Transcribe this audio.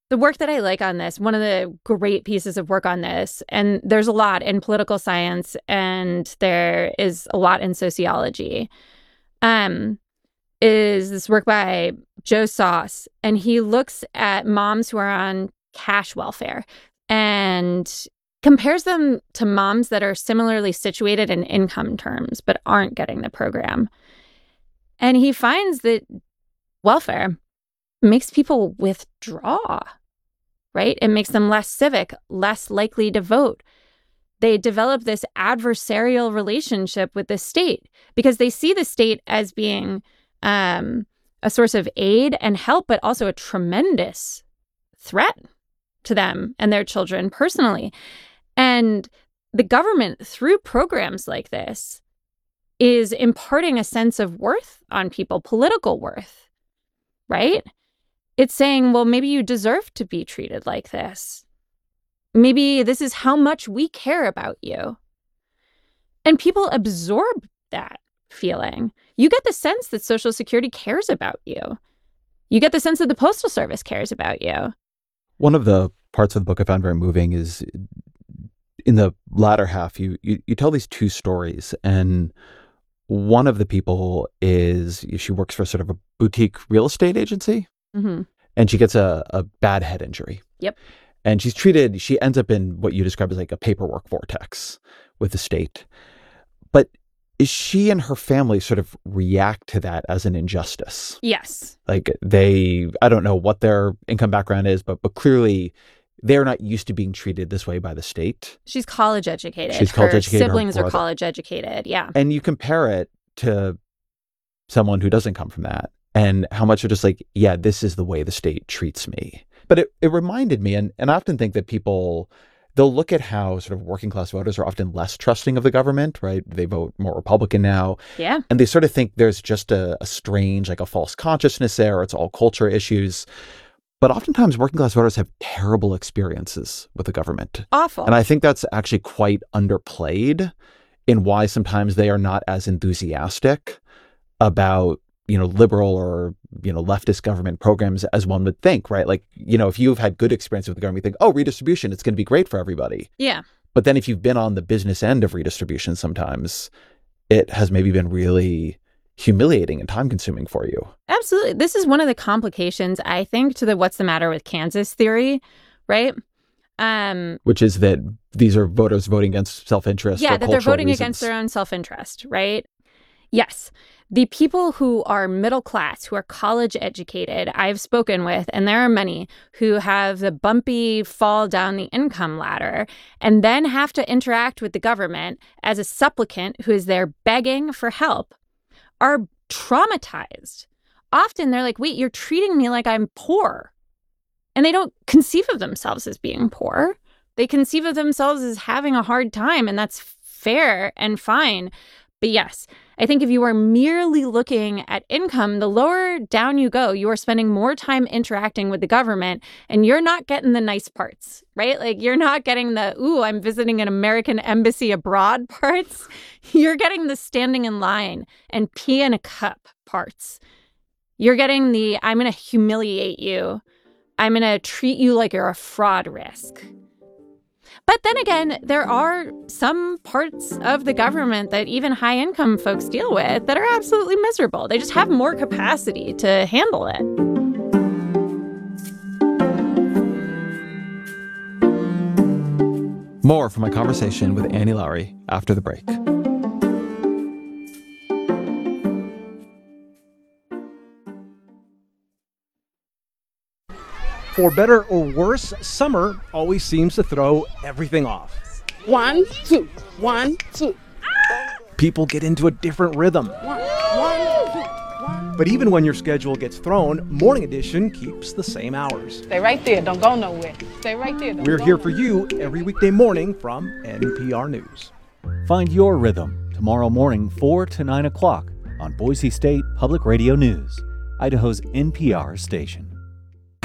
The work that I like on this, one of the great pieces of work on this, and there's a lot in political science and there is a lot in sociology, is this work by Joe Sauce. And he looks at moms who are on cash welfare and compares them to moms that are similarly situated in income terms but aren't getting the program. And he finds that welfare makes people withdraw, right? It makes them less civic, less likely to vote. They develop this adversarial relationship with the state because they see the state as being a source of aid and help, but also a tremendous threat to them and their children personally. And the government, through programs like this, is imparting a sense of worth on people, political worth, right? It's saying, well, maybe you deserve to be treated like this. Maybe this is how much we care about you. And people absorb that feeling. You get the sense that Social Security cares about you. You get the sense that the Postal Service cares about you. One of the parts of the book I found very moving is in the latter half, you tell these two stories. And one of the people is, she works for sort of a boutique real estate agency. Mm-hmm. And she gets a bad head injury. Yep. And she ends up in what you describe as like a paperwork vortex with the state. But is she and her family sort of react to that as an injustice? Yes. Like I don't know what their income background is, but clearly they're not used to being treated this way by the state. She's college educated. Her siblings are college educated. Yeah. And you compare it to someone who doesn't come from that. And how much are just like, yeah, this is the way the state treats me. But it reminded me, and I often think that people, they'll look at how sort of working class voters are often less trusting of the government, right? They vote more Republican now. Yeah. And they sort of think there's just a strange, like a false consciousness there, or it's all culture issues. But oftentimes working class voters have terrible experiences with the government. Awful. And I think that's actually quite underplayed in why sometimes they are not as enthusiastic about liberal or, leftist government programs as one would think, right? Like, if you've had good experience with the government, you think, oh, redistribution, it's going to be great for everybody. Yeah. But then if you've been on the business end of redistribution, sometimes it has maybe been really humiliating and time consuming for you. Absolutely. This is one of the complications, I think, to the what's the matter with Kansas theory, right? Which is that these are voters voting against self-interest. Yeah, that they're voting reasons. Against their own self-interest, right? Yes. The people who are middle class, who are college educated, I've spoken with, and there are many who have the bumpy fall down the income ladder and then have to interact with the government as a supplicant who is there begging for help, are traumatized. Often they're like, wait, you're treating me like I'm poor. And they don't conceive of themselves as being poor. They conceive of themselves as having a hard time, and that's fair and fine. But yes, I think if you are merely looking at income, the lower down you go, you are spending more time interacting with the government and you're not getting the nice parts, right? Like you're not getting the, ooh, I'm visiting an American embassy abroad parts. You're getting the standing in line and pee in a cup parts. You're getting the, I'm going to humiliate you. I'm going to treat you like you're a fraud risk. But then again, there are some parts of the government that even high-income folks deal with that are absolutely miserable. They just have more capacity to handle it. More from my conversation with Annie Lowrey after the break. For better or worse, summer always seems to throw everything off. 1, 2, 1, 2. People get into a different rhythm. 1, 2, 1. But even when your schedule gets thrown, Morning Edition keeps the same hours. Stay right there. Don't go nowhere. Stay right there. We're here for you every weekday morning from NPR News. Find your rhythm tomorrow morning 4 to 9 o'clock on Boise State Public Radio News, Idaho's NPR station.